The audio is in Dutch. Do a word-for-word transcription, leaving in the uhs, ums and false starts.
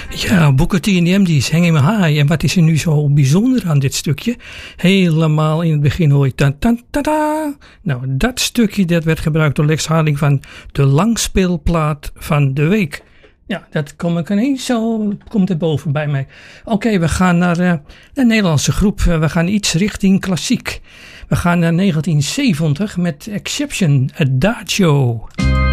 Ja, Booker T en de M D's, Hang in My High. En wat is er nu zo bijzonder aan dit stukje? Helemaal in het begin hoor je ta ta ta ta. Nou, dat stukje dat werd gebruikt door Lex Harding van de langspeelplaat van de week. Ja, dat kom ik ineens zo, komt het boven bij mij. Oké, okay, we gaan naar uh, een Nederlandse groep. Uh, we gaan iets richting klassiek. We gaan naar negentien zeventig met Exception, Adagio.